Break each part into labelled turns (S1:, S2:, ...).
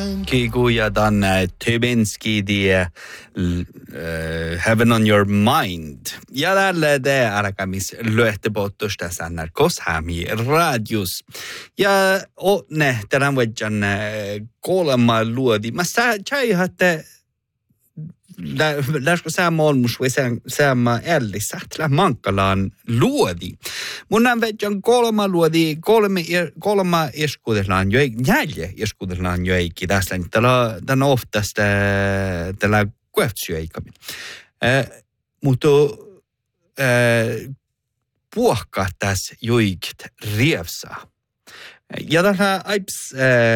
S1: Kikuja dan Tybinski die Heaven on Your Mind. Ja tälle te alkamis lyöhtepottusta sannar koshami radius. Ja ne tämän vuoden kolma luodi. Mä säihatte läskö säämä olmus vai säämä ällissä. Tällä mankkalaan luodi. Mun on vetjan kolma luodi, kolma eskuudellaan jo ei, neljä eskuudellaan jo eikin. Tässä on oftast tällä kueftsjöikamin. Mutta puhkaa tässä joikit rievsaa. Ja tällä aips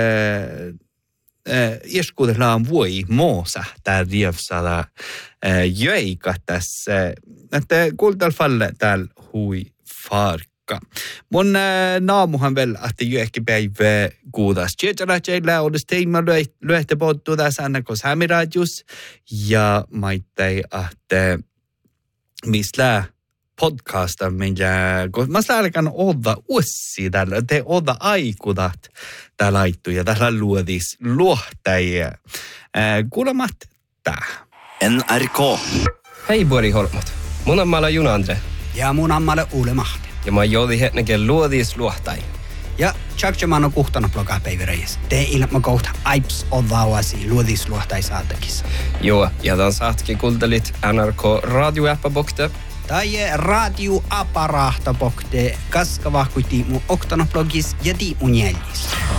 S1: eskuudellaan voi moosa tää rievsada joika tässä. Että kuultal falle täällä hui farkka. Mun naamuhan vielä, että joekki päivä kuudas. Tietyllä olisi teima lyöhtä pottua tässä annakos hämiradius. Ja maittai, että mistä podcasta minkä, mä alkan olla ussi tällä, te olla aikudat tää laittu ja täällä luodis luohtajia. Kuulemat tää.
S2: NRK.
S3: Hei Bori Holmot. Mun on Mala Junandre.
S4: Ja mun on Mala Uule Mahti.
S3: Ja mä joudin hetken luodis luohtai.
S4: Ja tjakjaman on kuhtana blogaa päiväreis. Te ilma kohta aips on vauasi luodis luohtai saatakissa.
S3: Joo, ja tämän saatkin kuuntelit NRK radioäppäbokte.
S4: Tai radioaparahta bokte, kaska vahkuiti mun oktanoblogis ja di mun jäljissä.